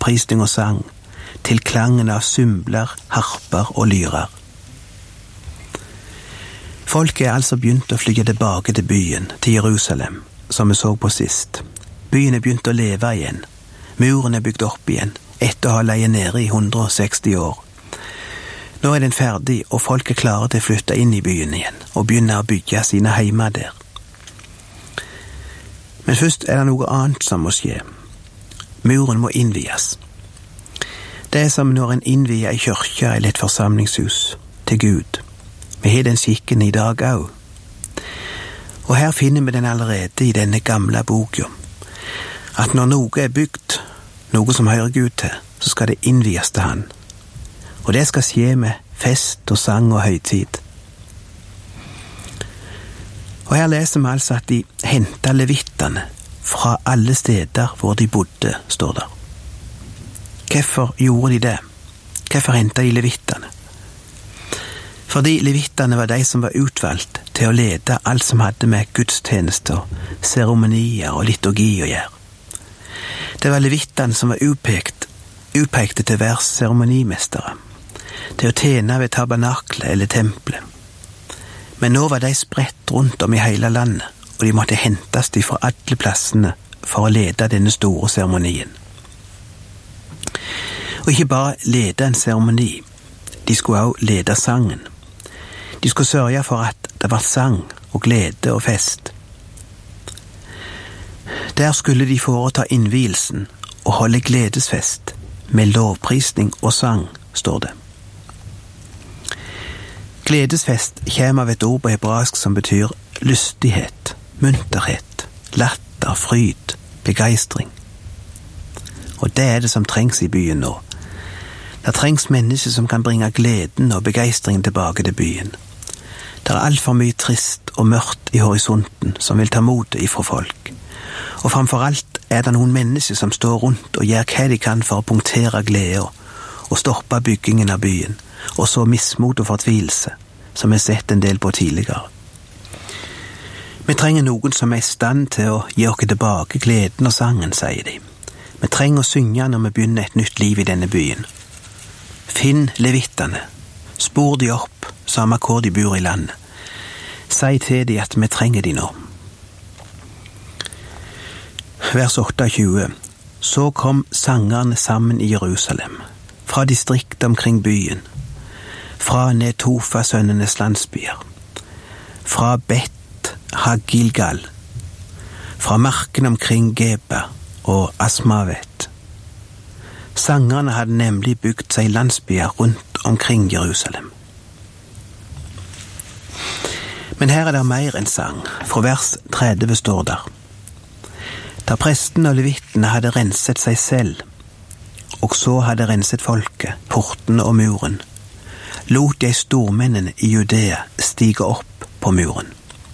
lovprisning og sang, til klangen av symbler, harper og lyrer. Folket altså begynt å flyge tilbake til byen, til Jerusalem, som vi så på sist. Byen begynt å leve igjen. Muren bygd opp igjen, etter å ha leie nede i 160 år. Nå den ferdig, og folk klare til å flytte inn i byen igjen, og begynne å bygge sine heimer der. Men først det noe annet som må skje. Muren må innvies. Det som når en innvier i kyrkja eller et forsamlingshus til Gud. Vi har den skikken i dag også. Og her finner vi den allerede i denne gamle boka. At når noe bygd, noe som hører Gud til, så skal det innvies til han. Og det skal skje med fest og sang og høytid. Og her leser vi altså at de hentet levittene fra alle steder hvor de bodde, står der. Hvorfor gjorde de det? Hvorfor hentet de levittene? Fordi levittene var de som var utvalgt til å lede alt som hadde med gudstjenester, seremonier og liturgi å gjøre. Det var levittene som var utpekte til å være seremonimestere, til å tjene ved tabernaklet eller tempelet. Men nå var de spredt rundt om i hele landet, og de måtte hentes fra alle plassene for å lede denne store seremonien. Og ikke bare lede en seremoni, de skulle også lede sangen. De skulle sørge for at det var sang og glede og fest. Der skulle de foreta innvielsen og holde gledesfest med lovprisning og sang, står det. Gledesfest kommer av et ord på hebraisk som betyr lystighet, munterhet, latter, fryd, begeistring. Og det det som trengs i byen nå. Det trengs mennesker som kan bringe gleden og begeistringen tilbake til byen. Det alt for mye trist og mørkt i horisonten som vil ta motet ifra folk. Og framfor alt det noen mennesker som står rundt og gjør hva de kan for å punktere glede og stoppe byggingen av byen, og så mismot og fortvilelse, som vi har sett en del på tidligere. Vi trenger noen som i stand til å gi oss tilbake gleden og sangen, sier de. Vi trenger å synge når vi begynner et nytt liv i denne byen. Finn levittene, spor de opp, samme hvor de bor i landet. Si til de at vi trenger de nå. Vers 28. Så kom sangerne sammen i Jerusalem, fra distriktet omkring byen, fra Netofa-sønnenes landsbyer, fra Bet Hagilgal, fra marken omkring Geba og Asmavet. Sangerne hadde nemlig bygd seg landsbyer rundt omkring Jerusalem. Men her det mer enn sang. Fra vers 30 står der. Da presten og levittene hadde renset seg selv, og så hadde renset folket, portene og muren, lot de stormennene i Judea stige opp på muren.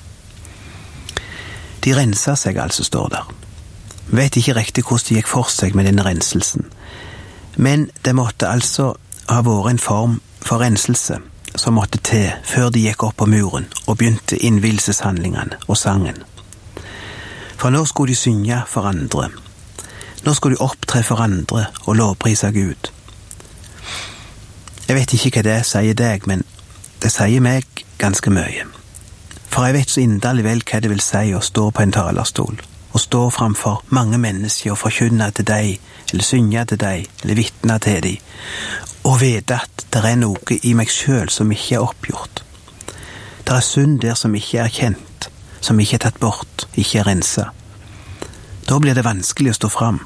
De renset seg altså, står der. Vet ikke riktig hvordan de gikk for seg med denne renselsen, men det måtte altså ha vært en form for renselse som måtte til før de gikk opp på muren og begynte innvielseshandlingene og sangen. For nå skulle de synge for andre. Nå skulle de opptre for andre og lovprise Gud. Jeg vet ikke hva det sier deg, men det sier meg ganske mye. For jeg vet så inderlig vel hva det vil si å stå på en talerstol, og stå framfor mange mennesker og forkynne til deg, eller synge til deg, eller vitne til deg, og vite at det noe i meg selv som ikke oppgjort. Det synd der som ikke kjent, som ikke tatt bort, ikke renset. Da blir det vanskelig å stå fram.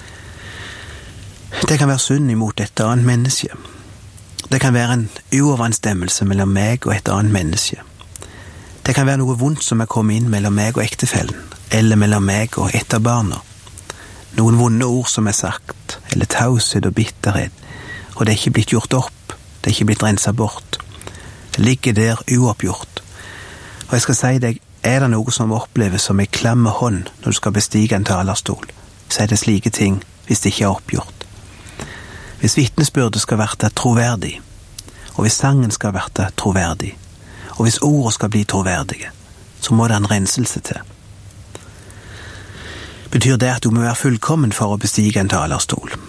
Det kan være synd imot et annet menneske. Det kan være en uoverensstemmelse mellom meg og et annet menneske. Det kan være noe vondt som kommet inn mellom meg og ektefellen, eller mellom meg og et av barna. Noen vonde ord som sagt, eller taushet og bitterhet, og det ikke blitt gjort opp, det ikke blitt renset bort. Det ligger der uoppgjort. Og jeg skal si deg, det noe som oppleves som en klamme hånd når du skal bestige en talerstol, så det slike ting hvis det ikke oppgjort. Hvis vitnesbyrdet skal være troverdig, og hvis sangen skal være troverdig, og hvis ordet skal bli troverdige, så må det en renselse til. Betyr det at du må være fullkommen for å bestige en talerstol?